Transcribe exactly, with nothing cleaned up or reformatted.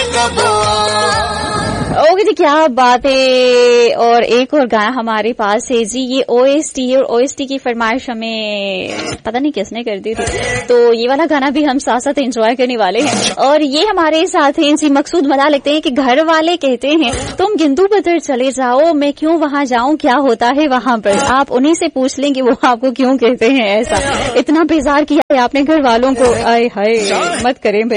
Okay जी, क्या बात है। और एक और गाना हमारे पास है जी, ये ओएसटी और ओएसटी की फरमाइश हमें पता नहीं किसने कर दी थी, तो ये वाला गाना भी हम साथ साथ एंजॉय करने वाले हैं। और ये हमारे साथ हैं जी मकसूद मदा, लिखते हैं कि घर वाले कहते हैं तुम गिंदू बदर चले जाओ, मैं क्यों वहां जाऊं, क्या होता है वहां पर। आप उन्हीं से पूछ लें कि वो आपको क्यों कहते हैं ऐसा। इतना बेजार किया है आपने घर वालों को, आए हाय मत करें भाई।